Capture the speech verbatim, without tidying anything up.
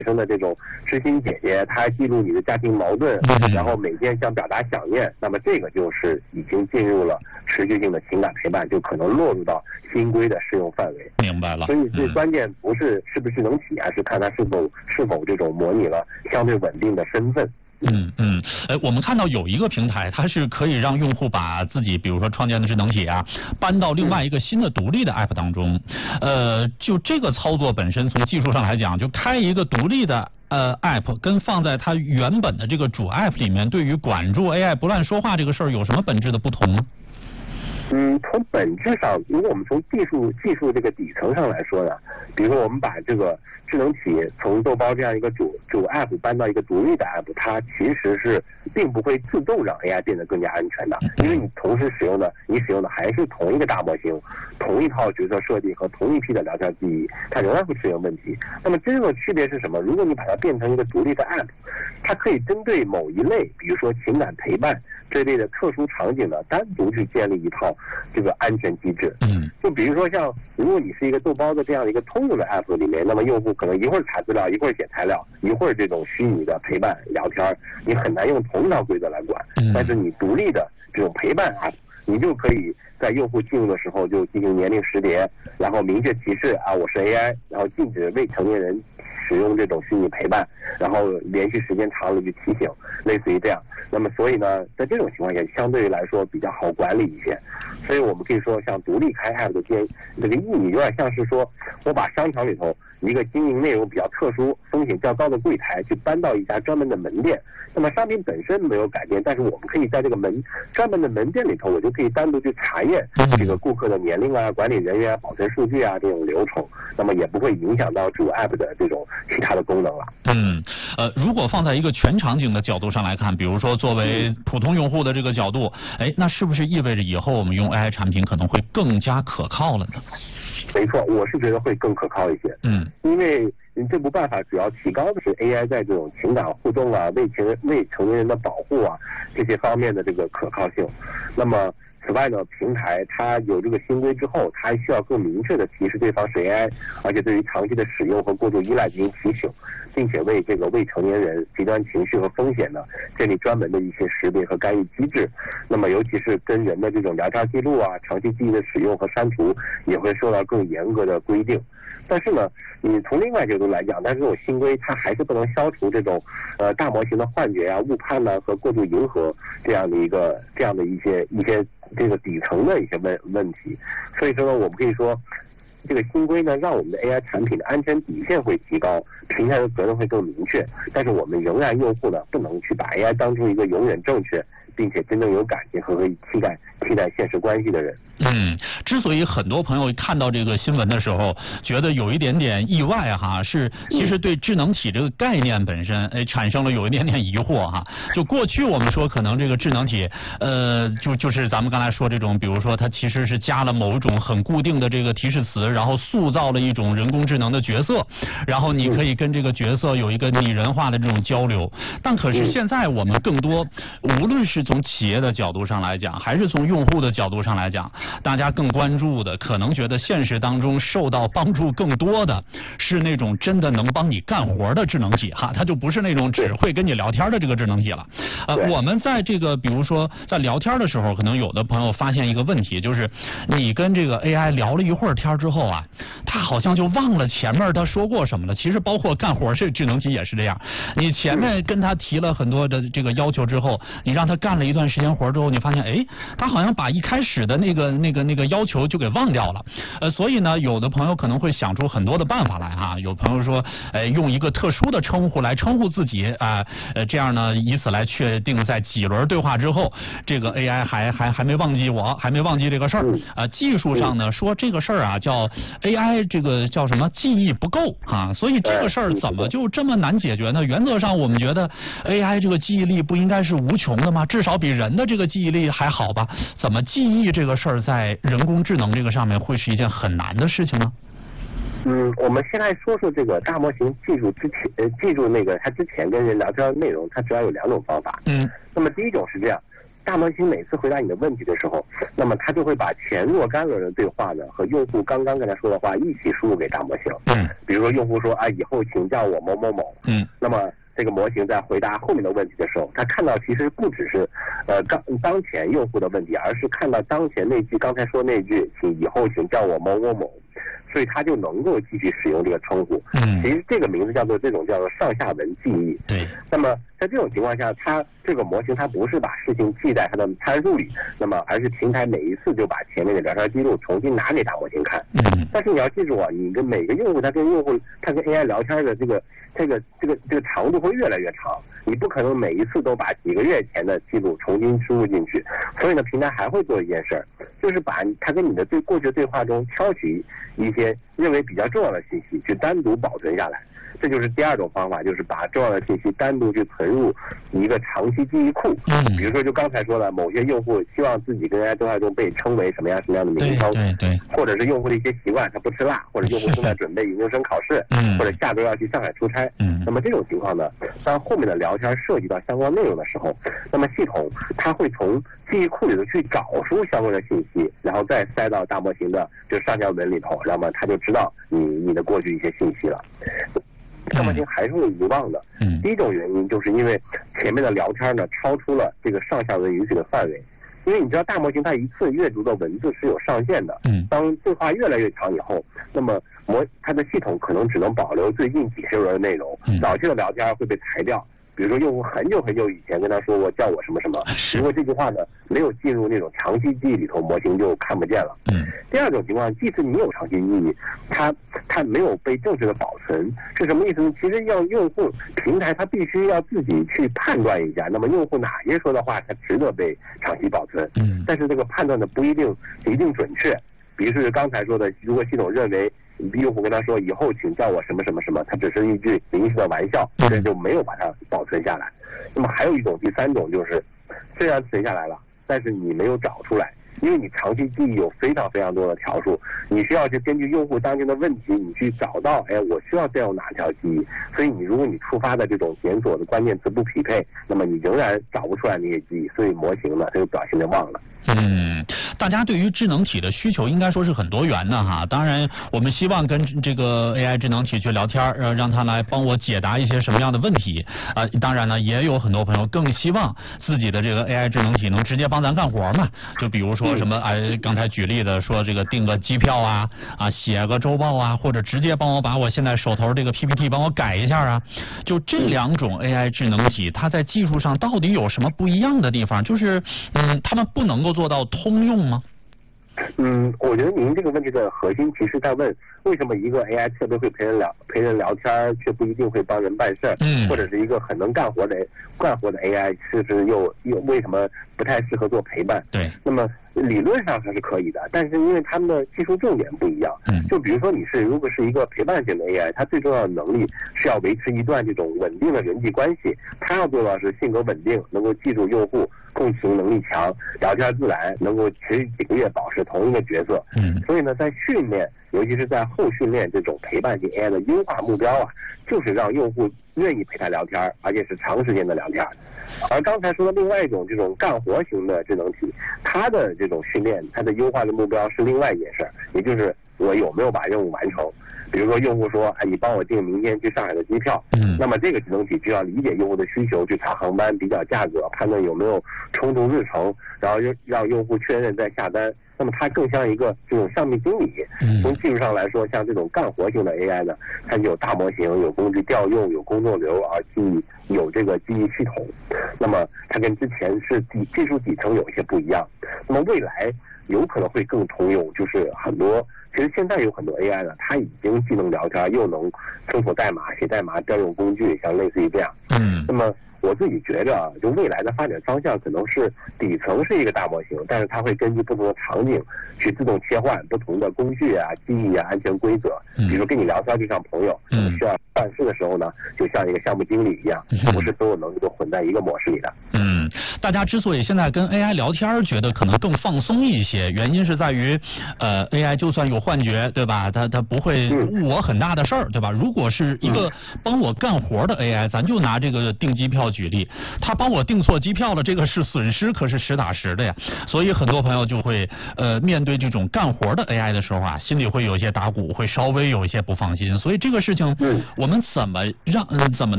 生的这种知心姐姐，她还记录你的家庭矛盾，然后每天想表达想念，那么这个就是已经进入了持续性的情感陪伴，就可能落入到新规的适用范围。 明白了。 所以最关键不是是不是智能体，而是看它是否是否这种模拟了相对稳定的身份。 嗯嗯，哎，我们看到有一个平台，它是可以让用户把自己，比如说创建的智能体啊，搬到另外一个新的独立的 app 当中。呃，就这个操作本身，从技术上来讲，就开一个独立的呃 app， 跟放在它原本的这个主 app 里面，对于管住 A I 不乱说话这个事儿，有什么本质的不同呢？ 嗯，从本质上，如果我们从技术技术这个底层上来说呢，比如说我们把这个智能体从豆包这样一个主主 app 搬到一个独立的 app， 它其实是并不会自动让 A I 变得更加安全的，因为你同时使用的你使用的还是同一个大模型、同一套角色设计和同一批的聊天记忆，它仍然会出现问题。那么真正的区别是什么？如果你把它变成一个独立的 app， 它可以针对某一类，比如说情感陪伴这类的特殊场景呢，单独去建立一套这个安全机制。 嗯， 就比如说像如果你是一个豆包的这样一个通用的 app 里面，那么用户可能一会儿查资料，一会儿写材料，一会儿这种虚拟的陪伴聊天，你很难用同一套规则来管。 嗯， 但是你独立的这种陪伴 app， 你就可以在用户进入的时候就进行年龄识别，然后明确提示啊我是 A I， 然后禁止未成年人使用这种虚拟陪伴，然后连续时间长了就提醒，类似于这样。那么所以呢，在这种情况下相对来说比较好管理一些。所以我们可以说像独立开 app 的建这个意义有点像是说我把商场里头一个经营内容比较特殊、风险较高的柜台去搬到一家专门的门店，那么商品本身没有改变，但是我们可以在这个门专门的门店里头，我就可以单独去查验这个顾客的年龄啊、管理人员啊、保存数据啊这种流程，那么也不会影响到主 app 的这种其他的功能了。 嗯，呃，如果放在一个全场景的角度上来看，比如说作为普通用户的这个角度，哎，那是不是意味着以后我们用 A I 产品可能会更加可靠了呢？ 没错，我是觉得会更可靠一些。 嗯， 因为这部办法主要提高的是 A I 在这种情感互动啊、未成未成年人的保护啊这些方面的这个可靠性。那么此外呢，平台它有这个新规之后，它还需要更明确的提示对方是 A I， 而且对于长期的使用和过度依赖进行提醒，并且为这个未成年人极端情绪和风险呢建立专门的一些识别和干预机制。那么尤其是跟人的这种聊天记录啊、长期记忆的使用和删除，也会受到更严格的规定。但是呢，你从另外角度来讲，但是这种新规它还是不能消除这种呃大模型的幻觉啊、误判呢、啊、和过度迎合这样的一个这样的一些一些这个底层的一些问问题。所以说呢，我们可以说，这个新规呢，让我们的 A I 产品的安全底线会提高，平台的责任会更明确。但是我们仍然用户呢，不能去把 A I 当成一个永远正确，并且真正有感情和可以替代替代现实关系的人。 嗯，之所以很多朋友看到这个新闻的时候觉得有一点点意外哈，是其实对智能体这个概念本身哎产生了有一点点疑惑哈。就过去我们说可能这个智能体呃就就是咱们刚才说这种，比如说它其实是加了某一种很固定的这个提示词，然后塑造了一种人工智能的角色，然后你可以跟这个角色有一个拟人化的这种交流。但可是现在我们更多无论是从企业的角度上来讲，还是从用户的角度上来讲，大家更关注的，可能觉得现实当中受到帮助更多的是那种真的能帮你干活的智能体哈，它就不是那种只会跟你聊天的这个智能体了。呃，我们在这个比如说在聊天的时候，可能有的朋友发现一个问题，就是你跟这个 A I 聊了一会儿天之后啊，他好像就忘了前面他说过什么了。其实包括干活这智能体也是这样，你前面跟他提了很多的这个要求之后，你让他干了一段时间活之后，你发现哎，他好像把一开始的那个那个那个要求就给忘掉了。呃，所以呢，有的朋友可能会想出很多的办法来哈。有朋友说，呃，用一个特殊的称呼来称呼自己啊，呃，这样呢，以此来确定在几轮对话之后，这个 A I 还还还没忘记我，还没忘记这个事儿。啊，技术上呢说这个事儿啊叫 A I 这个叫什么记忆不够啊，所以这个事儿怎么就这么难解决呢？原则上我们觉得 A I 这个记忆力不应该是无穷的吗？至少比人的这个记忆力还好吧？怎么记忆这个事儿在人工智能这个上面会是一件很难的事情呢？ 嗯，我们先来说说这个大模型记住之前，呃，记住那个它之前跟人聊天的内容，它主要有两种方法。 嗯， 那么第一种是这样，大大模型每次回答你的问题的时候，那么它就会把前若干轮的对话呢和用户刚刚跟他说的话一起输入给大模型。 嗯， 比如说用户说啊，以后请叫我某某某。 嗯， 那么这个模型在回答后面的问题的时候，他看到其实不只是呃当当前用户的问题，而是看到当前那句刚才说那句，请以后请叫我某某某。所以他就能够继续使用这个称呼。 嗯， 其实这个名字叫做这种叫做上下文记忆。 对。 那么在这种情况下，它这个模型它不是把事情记在它的参数里，那么而是平台每一次就把前面的聊天记录重新拿给大模型看。 嗯。 但是你要记住啊，你跟每个用户他跟用户他跟 A I 聊天的这个这个这个这个长度会越来越长，你不可能每一次都把几个月前的记录重新输入进去。所以呢，平台还会做一件事儿，就是把他跟你的对过去的对话中挑取一些认为比较重要的信息去单独保存下来。这就是第二种方法，就是把重要的信息单独去存入一个长期记忆库。 嗯， 比如说就刚才说的，某些用户希望自己跟 A I 对话中被称为什么样什么样的名称， 对对对， 或者是用户的一些习惯，他不吃辣，或者用户正在准备研究生考试， 嗯， 或者下周要去上海出差， 嗯， 那么这种情况呢，当后面的聊天涉及到相关内容的时候，那么系统它会从记忆库里头去找出相关的信息，然后再塞到大模型的就上下文里头，那么它就知道你你的过去一些信息了。大模型还是会遗忘的。 嗯， 第一种原因就是因为前面的聊天呢超出了这个上下文允许的范围，因为你知道大模型它一次阅读的文字是有上限的。 嗯， 当对话越来越长以后，那么模它的系统可能只能保留最近几十轮的内容， 嗯， 早期的聊天会被裁掉。比如说用户很久很久以前跟他说过叫我什么什么，如果这句话呢没有进入那种长期记忆里头，模型就看不见了。 嗯。 第二种情况，即使你有长期记忆，它它没有被正确的保存，是什么意思呢？其实要用户平台它必须要自己去判断一下，那么用户哪些说的话它值得被长期保存。 嗯。但是这个判断呢不一定一定准确。比如说刚才说的，如果系统认为用户跟他说以后请叫我什么什么什么，它只是一句临时的玩笑，所以就没有把它保存下来。那么还有一种，第三种就是，虽然存下来了，但是你没有找出来，因为你长期记忆有非常非常多的条数，你需要去根据用户当前的问题，你去找到，哎，我需要再用哪条记忆。所以你如果你触发的这种检索的关键词不匹配，那么你仍然找不出来那些记忆，所以模型呢它就表现的忘了。 嗯，大家对于智能体的需求应该说是很多元的哈。当然，我们希望跟这个 A I 智能体去聊天，呃，让它来帮我解答一些什么样的问题啊、呃。当然呢，也有很多朋友更希望自己的这个 A I 智能体能直接帮咱干活嘛。就比如说什么，哎，刚才举例的说这个订个机票啊，啊，写个周报啊，或者直接帮我把我现在手头这个 P P T 帮我改一下啊。就这两种 A I 智能体，它在技术上到底有什么不一样的地方？就是嗯，他们不能够做到通用吗？ 嗯，我觉得您这个问题的核心其实在问，为什么一个 A I 特别会陪人聊陪人聊天，却不一定会帮人办事儿？ 嗯， 或者是一个很能干活的干活的 A I， 是不是又又为什么不太适合做陪伴？ 对， 那么理论上它是可以的，但是因为他们的技术重点不一样。 嗯， 就比如说你是如果是一个陪伴型的 A I， 它最重要的能力是要维持一段这种稳定的人际关系，它要做到是性格稳定，能够记住用户，共情能力强，聊天自然，能够持续几个月保持同一个角色。 嗯， 所以呢，在训练，尤其是在后训练这种陪伴型 A I 的优化目标啊，就是让用户愿意陪他聊天，而且是长时间的聊天。而刚才说的另外一种这种干活型的智能体，它的这种训练，它的优化的目标是另外一件事，也就是我有没有把任务完成。比如说用户说，哎，你帮我订明天去上海的机票， 嗯， 那么这个智能体就要理解用户的需求，去查航班、比较价格、判断有没有冲突日程，然后让用户确认再下单。那么它更像一个这种项目经理。 嗯， 从技术上来说，像这种干活型的 A I 呢，它有大模型、有工具调用、有工作流，而记有这个记忆系统。那么它跟之前是底技术底层有一些不一样。那么未来有可能会更通用，就是很多。其实现在有很多 A I 呢，它已经既能聊天，又能搜索代码、写代码、调用工具，像类似于这样。 嗯， 那么我自己觉着啊，就未来的发展方向可能是底层是一个大模型，但是它会根据不同的场景去自动切换不同的工具啊、记忆啊、安全规则。比如说跟你聊天就像朋友， 嗯， 需要办事的时候呢，就像一个项目经理一样，不是所有能力都混在一个模式里的。 嗯，大家之所以现在跟 A I 聊天，觉得可能更放松一些，原因是在于，呃 ，A I 就算有幻觉，对吧？它它不会误我很大的事儿，对吧？如果是一个帮我干活的 A I，咱就拿这个订机票举例，他帮我订错机票了，这个是损失，可是实打实的呀。所以很多朋友就会呃面对这种干活的 A I 的时候啊，心里会有一些打鼓，会稍微有一些不放心。所以这个事情，我们怎么让、呃、怎么能